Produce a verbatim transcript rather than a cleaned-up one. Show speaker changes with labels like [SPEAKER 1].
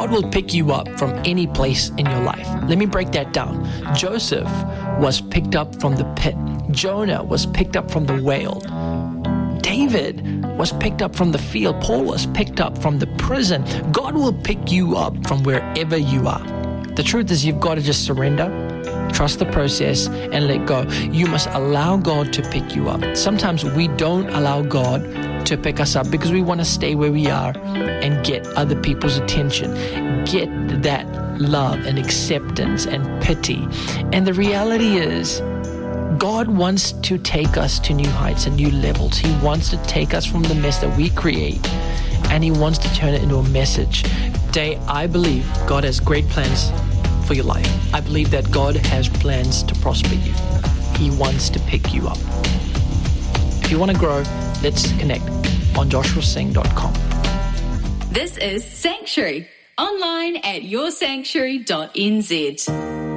[SPEAKER 1] God will pick you up from any place in your life. Let me break that down. Joseph was picked up from the pit. Jonah was picked up from the whale. David was picked up from the field. Paul was picked up from the prison. God will pick you up from wherever you are. The truth is, you've got to just surrender, trust the process, and let go. You must allow God to pick you up. Sometimes we don't allow God to pick us up because we want to stay where we are and get other people's attention, get that love and acceptance and pity. And the reality is, God wants to take us to new heights and new levels. He wants to take us from the mess that we create, and He wants to turn it into a message. Today, I believe God has great plans for your life. I believe that God has plans to prosper you. He wants to pick you up. If you want to grow, let's connect on joshua singh dot com.
[SPEAKER 2] This is Sanctuary, online at your sanctuary dot n z.